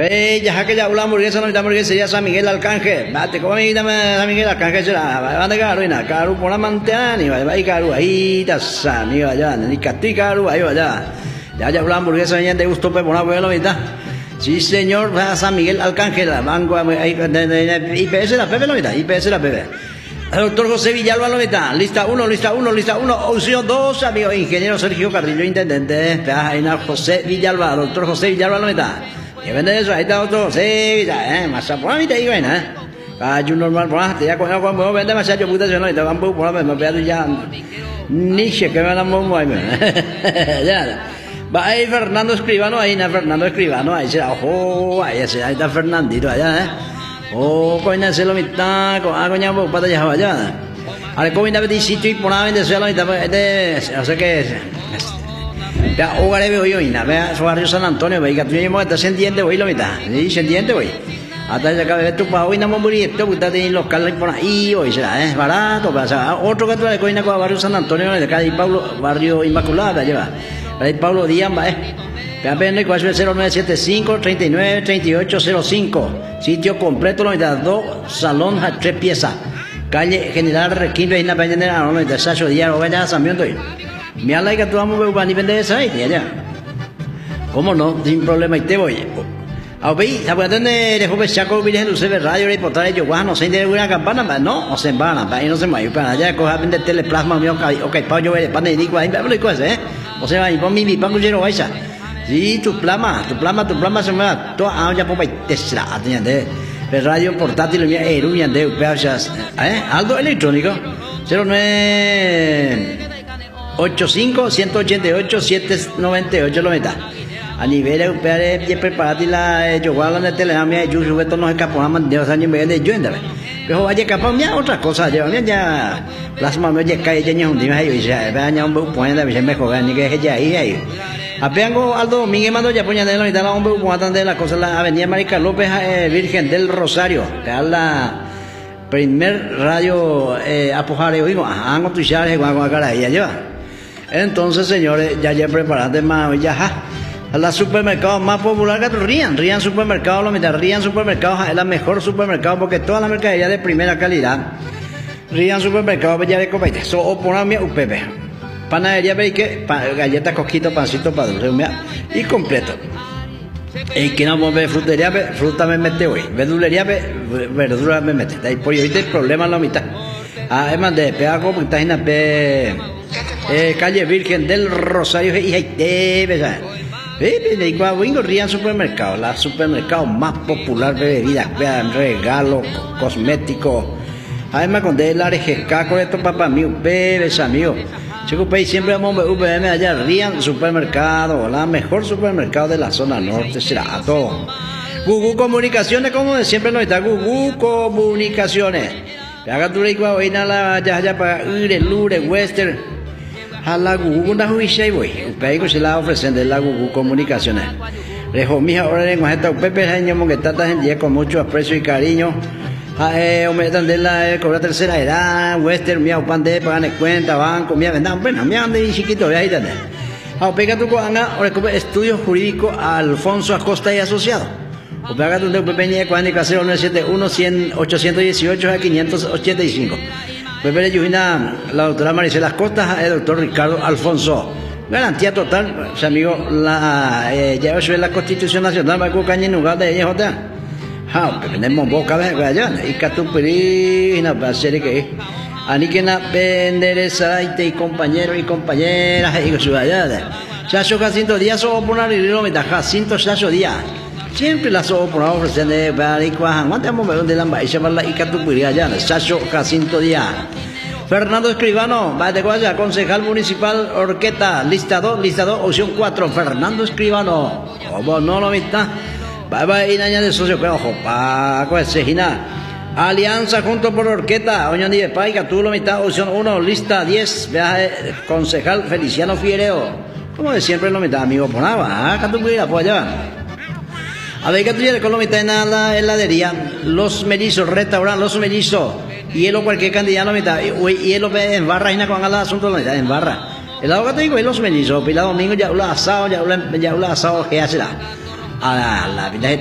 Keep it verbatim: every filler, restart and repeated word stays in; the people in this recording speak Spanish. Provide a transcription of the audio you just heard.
Eh, ya que ya una hamburguesa, no, esta hamburguesa sería San Miguel Arcángel. Bate, ¿cómo me llama San Miguel Arcángel? Será, va de Carolina, Caru por la manteana, y va de Caru, ahí está San Miguel allá, ni Cati Caru, ahí allá. Ya ya una hamburguesa, ya te gustó, pues, por la vuelo, ¿verdad? Sí, señor, va San Miguel Arcángel, banco, I P S la Pepe, ¿no? I P S la Pepe. El doctor José Villalba, ¿no? Lista uno, lista uno, lista uno, opción dos, amigo ingeniero Sergio Carrillo, intendente. José Villalba, doctor José Villalba, ¿no? Que vende eso, ahí está otro José, eh, más por ahí te digo, ¿eh? Cayo normal, por ahí, ya cuando cuando vende más yo puta, yo no, y te van por ahí, me pedo ya. Ni que me van a mover, ya. Va ahí Fernando Escribano, ahí na Fernando Escribano, ahí será, ojo, ahí está Fernandito allá, eh. Oh, coña se lo mitad, con algo ya para allá allá. Ahora coña de sitio y por ahí de suelo y de, o sea que ya hogar veo yo y nada, vea su barrio San Antonio, veis que tú mismo estás entiende hoy lo mitad, sí, se entiende hoy. Hasta ya acabé de tu pa hoy no me morí, esto puta de local por ahí hoy será, eh, barato, pasa. Otro que tú le coña con barrio San Antonio de calle Pablo, barrio Inmaculada lleva. Ahí Pablo Díaz va, eh. P P N cero nueve siete cinco, treinta y nueve, treinta y ocho cero cinco. Sitio completo, noventa y dos, salón a tres piezas. Calle General Requimbe, y la pendiente, no, no, de Sacho Díaz, o vaya a San Miento. Me habla que tú vamos a ver, ni vender esa ahí, allá. ¿Cómo no? Sin problema, y te voy. A ver, ¿se pueden de joven Chaco, Virgen Luce, Radio, reportar yo, no sé, de una campana, no, no se van, para ahí no se van, para allá, coja vender teleplasma, mío, ok, para yo ver, para digo, ahí me hablo y cosas, ¿eh? O sea, y pon mi, mi pan, yo vaya. Sí, tu plama, tu plama, tu plama se me va. Toda ah, ya por Tesla, atiende. El radio portátil, mía, eruñan de upechas. ¿Eh? Algo electrónico. cero nueve ocho cinco, uno ocho ocho, siete nueve ocho, lo meta. A nivel europeo, ya preparati la yo guardo en el telegrama, yo sube todos los escapados de los años medio de yo, ¿entendés? Pero vaya capaz, ya otra cosa, ya, ya, plasma, no ya cae, ya ni un día, y ya, vaya un buen puente, ya me jodan, ni que ya ahí, ahí. Apeango Aldo Domínguez mando ya poña de la mitad hombre guatan de la cosa la avenida Marica López eh, Virgen del Rosario, que es la primer radio eh, apojare oigo, ajá, con tu chare con cara ya lleva. Entonces, señores, ya ya preparate más ya a la supermercado más popular que Rian, Rian Supermercado, lo mitad Rian Supermercado es la mejor supermercado porque toda la mercadería de primera calidad. Rian Supermercado ya de copaite, so o poname U P P. Panadería Beique, pa, galletas, coquito, pancito para dulce, y completo. Y que no me frutería, fruta me mete hoy. Verdulería, verdura me mete. Ahí por ahorita el problema es la mitad. Además de peago, porque está en la eh, calle Virgen del Rosario, y ahí te ves. Eh, le digo a Wingo Rian Supermercado, la supermercado más popular de bebidas, vean, regalos, cosméticos. Además, con el arejesca, con esto, papá mío, bebes, amigo. Chico Pay siempre vamos a U P M allá, Rian Supermercado, la mejor supermercado de la zona norte, será todo. Gugu Comunicaciones, como de siempre nos está Gugu Comunicaciones. Haga tu rico hoy nada ya ya para ir el lure western. A la Gugu una juicia y voy. U P M se la ofrecen de la Gugu Comunicaciones. Rejo mija ahora en esta U P M año que está en día con mucho aprecio y cariño. Ah, eh, hombre, de la cobra tercera edad, western, mía, upande, pagan cuenta, banco, mía, vendan, bueno, mía, ande chiquito, ahí también. Ah, pega tu coanga, ahora como estudio jurídico Alfonso Acosta y asociado. O pega tu de peña cuando cero nueve siete uno cien ochocientos dieciocho a quinientos ochenta y cinco. Pepe Yujina, la doctora Maricela Acosta, el doctor Ricardo Alfonso. Garantía total, o sea, amigo, la eh, ya es la Constitución Nacional, va a cocaña en lugar de ella, J. Ah, pero tenemos boca de allá, y catupirina para hacer que ani que na pendereza y compañeros y compañeras y su allá. Chacho Jacinto Díaz o por una kilómetro, Jacinto Chacho Díaz. Siempre la sobo por una ofrecen de para y cuajan. ¿Cuántos momentos de la baixa para la y catupirina allá? Chacho Jacinto Díaz. Fernando Escribano, va de Guaya, concejal municipal Orqueta, lista dos, lista dos, opción cuatro, Fernando Escribano. Como no lo vista. Bye bye, inaña de socio, pero ojo, pa, Sejina. Alianza junto por Orqueta, Oñón de Paica, tú lo mitad, opción uno, lista diez, viaje, concejal Feliciano Figuereo. Como de siempre lo mitad, amigo, por nada, acá tú puedes pues allá. A ver, que tú ya con lo mitad en la heladería, Los Mellizos, restaurante Los Mellizos, hielo cualquier cantidad lo mitad, hielo en barra, y con el asunto lo mitad, en barra. El lado que te digo es Los Mellizos, Pilar Domingo, ya un asado, ya un asado, ¿qué hace la? A la, la vida